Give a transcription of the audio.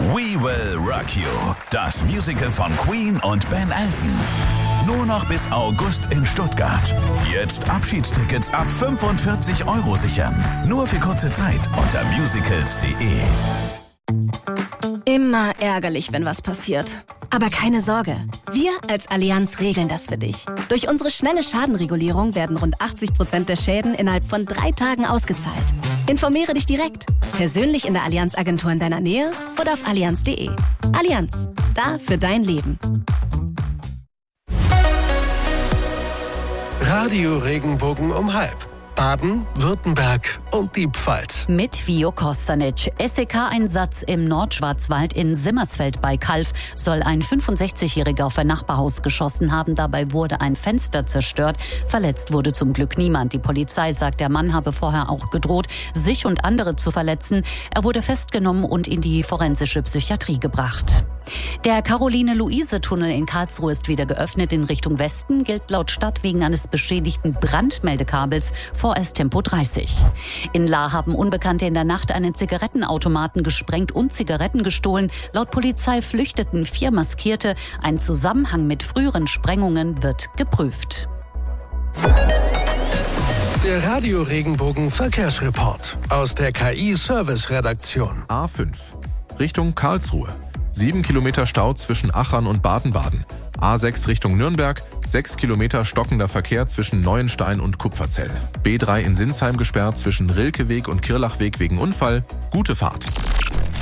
We Will Rock You, das Musical von Queen und Ben Elton. Nur noch bis August in Stuttgart. Jetzt Abschiedstickets ab 45 € sichern. Nur für kurze Zeit unter musicals.de. Immer ärgerlich, wenn was passiert. Aber keine Sorge, wir als Allianz regeln das für dich. Durch unsere schnelle Schadenregulierung werden rund 80% der Schäden innerhalb von 3 Tagen ausgezahlt. Informiere dich direkt, persönlich in der Allianz-Agentur in deiner Nähe oder auf allianz.de. Allianz, da für dein Leben. Radio Regenbogen um 12:30. Baden, Württemberg und die Pfalz. Mit Vio Kostanic. SEK-Einsatz im Nordschwarzwald in Simmersfeld bei Calw soll ein 65-Jähriger auf ein Nachbarhaus geschossen haben. Dabei wurde ein Fenster zerstört. Verletzt wurde zum Glück niemand. Die Polizei sagt, der Mann habe vorher auch gedroht, sich und andere zu verletzen. Er wurde festgenommen und in die forensische Psychiatrie gebracht. Der Caroline-Luise-Tunnel in Karlsruhe ist wieder geöffnet in Richtung Westen, gilt laut Stadt wegen eines beschädigten Brandmeldekabels vorerst Tempo 30. In Lahr haben Unbekannte in der Nacht einen Zigarettenautomaten gesprengt und Zigaretten gestohlen. Laut Polizei flüchteten 4 Maskierte. Ein Zusammenhang mit früheren Sprengungen wird geprüft. Der Radio Regenbogen Verkehrsreport aus der KI-Service-Redaktion. A5 Richtung Karlsruhe. 7 Kilometer Stau zwischen Achern und Baden-Baden. A6 Richtung Nürnberg, 6 Kilometer stockender Verkehr zwischen Neuenstein und Kupferzell. B3 in Sinsheim gesperrt zwischen Rilkeweg und Kirlachweg wegen Unfall. Gute Fahrt.